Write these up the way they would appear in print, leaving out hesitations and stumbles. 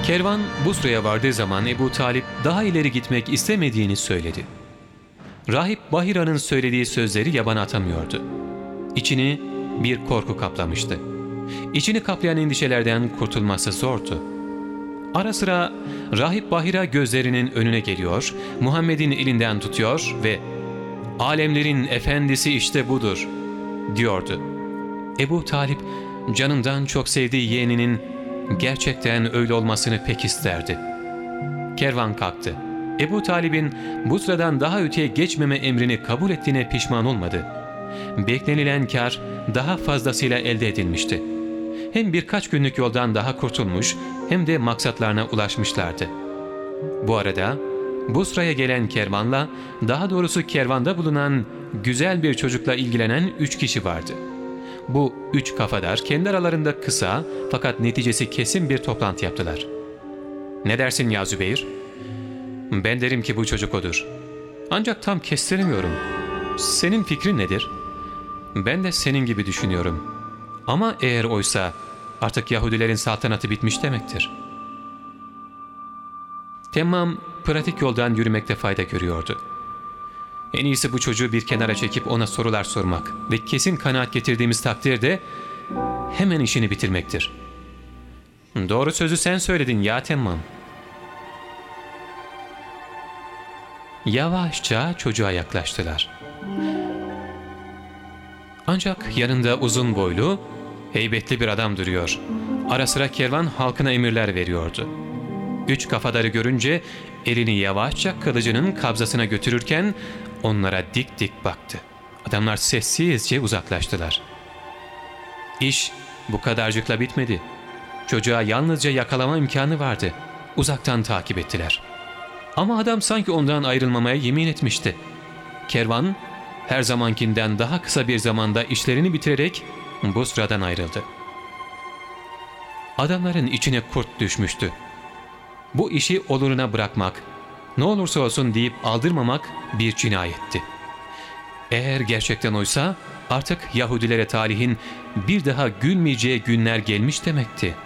Kervan Busra'ya vardığı zaman Ebu Talip daha ileri gitmek istemediğini söyledi. Rahip Bahira'nın söylediği sözleri yabana atamıyordu. İçini bir korku kaplamıştı. İçini kaplayan endişelerden kurtulması zordu. Ara sıra Rahip Bahira gözlerinin önüne geliyor, Muhammed'in elinden tutuyor ve "Alemlerin efendisi işte budur," diyordu. Ebu Talip canından çok sevdiği yeğeninin gerçekten öyle olmasını pek isterdi. Kervan kalktı. Ebu Talib'in Busra'dan daha öteye geçmeme emrini kabul ettiğine pişman olmadı. Beklenilen kar daha fazlasıyla elde edilmişti. Hem birkaç günlük yoldan daha kurtulmuş hem de maksatlarına ulaşmışlardı. Bu arada Busra'ya gelen kervanla, daha doğrusu kervanda bulunan güzel bir çocukla ilgilenen 3 kişi vardı. Bu 3 kafadar kendi aralarında kısa fakat neticesi kesin bir toplantı yaptılar. "Ne dersin ya Zübeyir?" "Ben derim ki bu çocuk odur. Ancak tam kestiremiyorum. Senin fikrin nedir?" "Ben de senin gibi düşünüyorum. Ama eğer oysa artık Yahudilerin saltanatı bitmiş demektir." Temmam pratik yoldan yürümekte fayda görüyordu. En iyisi bu çocuğu bir kenara çekip ona sorular sormak ve kesin kanaat getirdiğimiz takdirde hemen işini bitirmektir. "Doğru sözü sen söyledin ya Temmam." Yavaşça çocuğa yaklaştılar. Ancak yanında uzun boylu, heybetli bir adam duruyor. Ara sıra kervan halkına emirler veriyordu. 3 kafadarı görünce elini yavaşça kılıcının kabzasına götürürken onlara dik dik baktı. Adamlar sessizce uzaklaştılar. İş bu kadarcıkla bitmedi. Çocuğa yalnızca yakalama imkanı vardı. Uzaktan takip ettiler. Ama adam sanki ondan ayrılmamaya yemin etmişti. Kervan her zamankinden daha kısa bir zamanda işlerini bitirerek Busra'dan ayrıldı. Adamların içine kurt düşmüştü. Bu işi oluruna bırakmak, ne olursa olsun deyip aldırmamak bir cinayetti. Eğer gerçekten oysa artık Yahudilere talihin bir daha gülmeyeceği günler gelmiş demekti.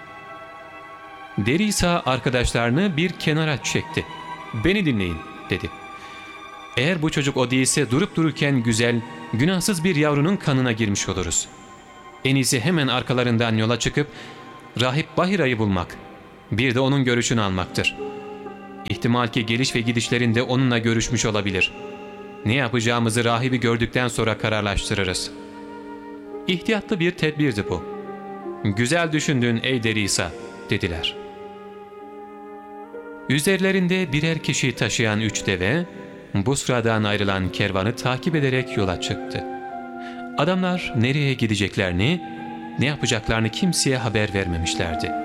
Derisa arkadaşlarını bir kenara çekti. "Beni dinleyin," dedi. "Eğer bu çocuk o değilse durup dururken güzel, günahsız bir yavrunun kanına girmiş oluruz. En iyisi hemen arkalarından yola çıkıp Rahip Bahira'yı bulmak, bir de onun görüşünü almaktır. İhtimal ki geliş ve gidişlerinde onunla görüşmüş olabilir. Ne yapacağımızı rahibi gördükten sonra kararlaştırırız." İhtiyatlı bir tedbirdi bu. "Güzel düşündün ey Derisa," dediler. Üzerlerinde birer kişi taşıyan 3 deve, Busra'dan ayrılan kervanı takip ederek yola çıktı. Adamlar nereye gideceklerini, ne yapacaklarını kimseye haber vermemişlerdi.